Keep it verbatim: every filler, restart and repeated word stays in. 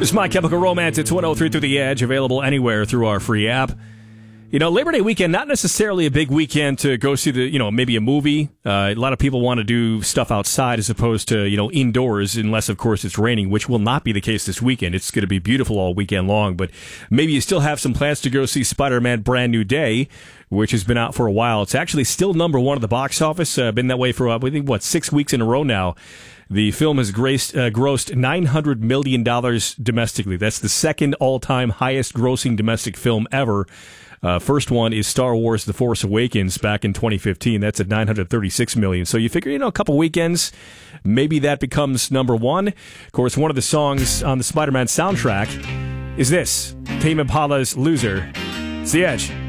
This is My Chemical Romance. It's one oh three Through the Edge, available anywhere through our free app. You know, Labor Day weekend, not necessarily a big weekend to go see the, you know, maybe a movie. Uh, a lot of people want to do stuff outside as opposed to, you know, indoors, unless, of course, it's raining, which will not be the case this weekend. It's going to be beautiful all weekend long, but maybe you still have some plans to go see Spider-Man Brand New Day, which has been out for a while. It's actually still number one at the box office. Uh, been that way for, uh, I think, what, six weeks in a row now. The film has graced, uh, grossed nine hundred million dollars domestically. That's the second all-time highest grossing domestic film ever. Uh, first one is Star Wars The Force Awakens back in twenty fifteen. That's at nine hundred thirty-six million dollars. So you figure, you know, a couple weekends, maybe that becomes number one. Of course, one of the songs on the Spider-Man soundtrack is this, Tame Impala's Loser. It's The Edge.